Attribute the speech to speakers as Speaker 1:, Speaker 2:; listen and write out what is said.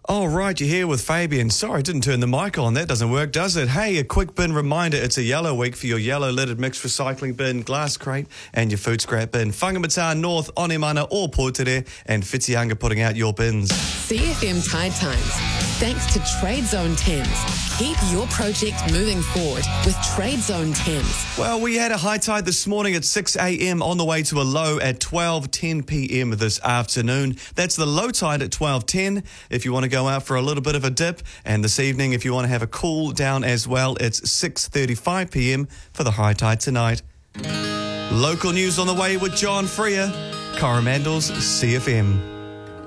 Speaker 1: Oh, right, you're here with Fabian. Sorry, I didn't turn the mic on. That doesn't work, does it? Hey, a quick bin reminder. It's a yellow week for your yellow lidded mixed recycling bin, glass crate and your food scrap bin. Whangamata, North, Onemana or Portere and Whitianga putting out your bins.
Speaker 2: CFM Tide Times. Thanks to Trade Zone Thames. Keep your project moving forward with Trade Zone Thames.
Speaker 1: Well, we had a high tide this morning at 6 a.m. on the way to a low at 12:10 p.m. this afternoon. That's the low tide at 12:10 if you want to go out for a little bit of a dip. And this evening, if you want to have a cool down as well, it's 6:35 p.m. for the high tide tonight. Local news on the way with John Freer, Coromandel's CFM.